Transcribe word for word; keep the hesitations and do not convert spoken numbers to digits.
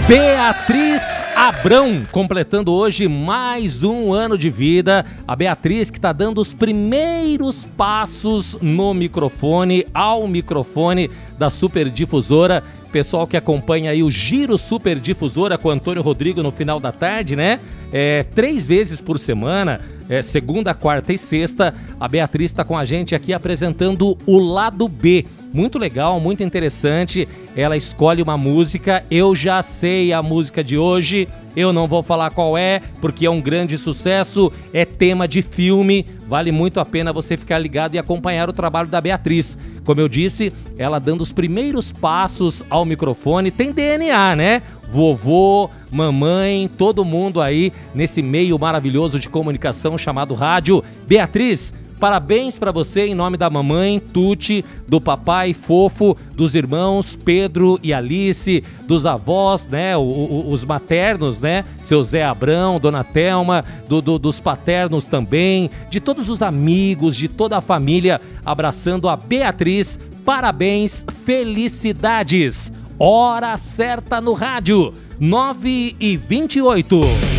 Beatriz Abrão, completando hoje mais um ano de vida. A Beatriz que está dando os primeiros passos no microfone, ao microfone da Superdifusora. Pessoal que acompanha aí o Giro Superdifusora com Antônio Rodrigo no final da tarde, né? É, três vezes por semana, é, segunda, quarta e sexta, a Beatriz está com a gente aqui apresentando o Lado B. Muito legal, muito interessante. Ela escolhe uma música, eu já sei a música de hoje, eu não vou falar qual é, porque é um grande sucesso, é tema de filme, vale muito a pena você ficar ligado e acompanhar o trabalho da Beatriz. Como eu disse, ela dando os primeiros passos ao microfone, tem D N A, né? Vovô, mamãe, todo mundo aí nesse meio maravilhoso de comunicação chamado rádio. Beatriz, parabéns para você em nome da mamãe, Tuti, do papai Fofo, dos irmãos Pedro e Alice, dos avós, né, o, o, os maternos, né, seu Zé Abrão, Dona Thelma, do, do, dos paternos também, de todos os amigos, de toda a família, abraçando a Beatriz. Parabéns, felicidades. Hora certa no rádio, nove e vinte e oito.